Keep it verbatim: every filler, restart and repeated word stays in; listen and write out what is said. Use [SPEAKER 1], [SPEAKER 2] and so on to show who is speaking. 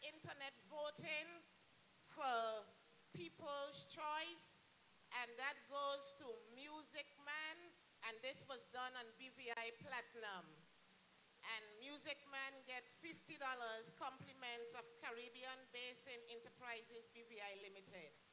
[SPEAKER 1] internet voting for People's Choice, and that goes to Music Man, and this was done on B V I Platinum. And Music Man get fifty dollars compliments of Caribbean Basin Enterprises B V I Limited.